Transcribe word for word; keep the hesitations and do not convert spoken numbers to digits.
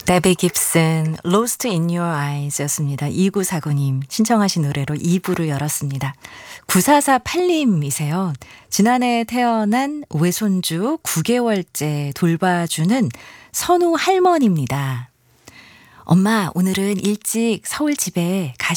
데비 깁슨, Lost in Your Eyes 였습니다. 이구사구 님 신청하신 노래로 이 부를 열었습니다. 구사사팔 님이세요. 지난해 태어난 외손주 구 개월째 돌봐주는 선우 할머니입니다. 엄마, 오늘은 일찍 서울 집에 가시